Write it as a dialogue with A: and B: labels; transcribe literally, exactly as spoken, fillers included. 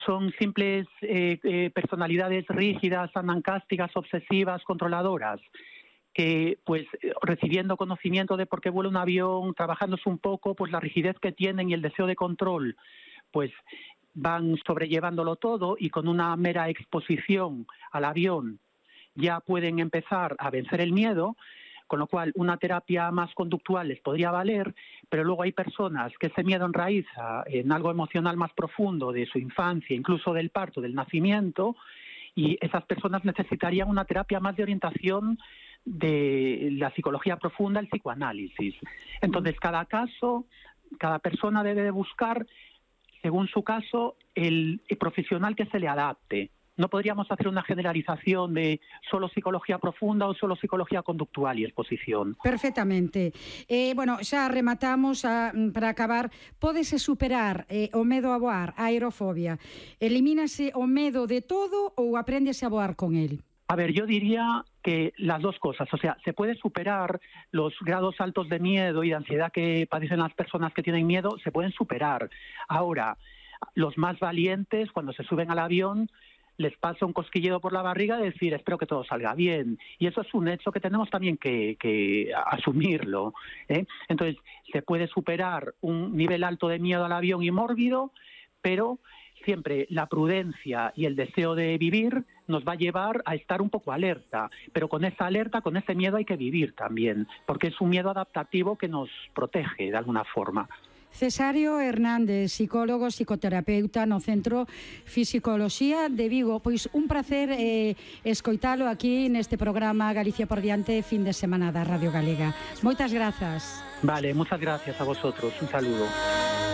A: son simples eh, eh, personalidades rígidas, anancásticas, obsesivas, controladoras, que pues recibiendo conocimiento de por qué vuela un avión, trabajándose un poco, pues la rigidez que tienen y el deseo de control, pues van sobrellevándolo todo y con una mera exposición al avión ya pueden empezar a vencer el miedo, con lo cual una terapia más conductual les podría valer, pero luego hay personas que ese miedo enraiza en algo emocional más profundo de su infancia, incluso del parto, del nacimiento, y esas personas necesitarían una terapia más de orientación de la psicología profunda, el psicoanálisis. Entonces, cada caso, cada persona debe de buscar, según su caso, el, el profesional que se le adapte. No podríamos hacer una generalización de solo psicología profunda ou solo psicología conductual e exposición.
B: Perfectamente. Eh, bueno, xa rematamos a, para acabar. Pódese superar eh, o medo a voar, a aerofobia? Elimínase o medo de todo ou apréndese a voar con el?
A: A ver, yo diría que las dos cosas, o sea, se puede superar los grados altos de miedo y de ansiedad que padecen las personas que tienen miedo, se pueden superar. Ahora, los más valientes, cuando se suben al avión, les pasa un cosquilleo por la barriga de decir, espero que todo salga bien. Y eso es un hecho que tenemos también que, que asumirlo, ¿eh? Entonces, se puede superar un nivel alto de miedo al avión y mórbido, pero siempre la prudencia y el deseo de vivir nos va a llevar a estar un poco alerta, pero con esa alerta, con ese miedo hay que vivir también, porque es un miedo adaptativo que nos protege de alguna forma.
B: Cesario Hernández, psicólogo, psicoterapeuta no Centro Físicoloxía de Vigo. Pois un placer eh, escoitalo aquí neste programa Galicia por Diante, fin de semana da Radio Galega. Moitas grazas.
A: Vale, muchas gracias a vosotros. Un saludo.